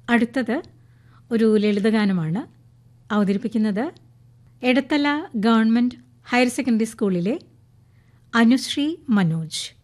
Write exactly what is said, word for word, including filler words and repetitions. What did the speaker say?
അടുത്തത് ഒരു ലളിതഗാനമാണ്. അവതരിപ്പിക്കുന്നത് എടത്തല ഗവൺമെൻറ് ഹയർ സെക്കൻഡറി സ്കൂളിലെ അനുശ്രീ മനോജ്.